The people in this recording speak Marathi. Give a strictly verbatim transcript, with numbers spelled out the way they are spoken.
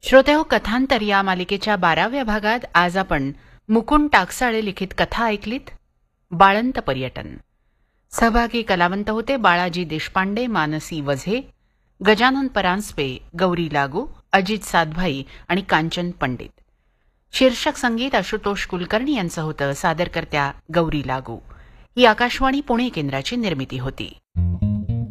श्रोतेहो, कथांतर या मालिकेच्या बाराव्या भागात आज आपण मुकुंद टाकसाळे लिखित कथा ऐकलीत. बाळंत पर्यटन. सहभागी कलावंत होते बाळाजी देशपांडे, मानसी वझे, गजानन परांजपे, गौरी लागू, अजित सातभाई आणि कांचन पंडित. शीर्षक संगीत आशुतोष कुलकर्णी यांचं होतं. सादरकर्त्या गौरी लागू. ही आकाशवाणी पुणे केंद्राची निर्मिती होती.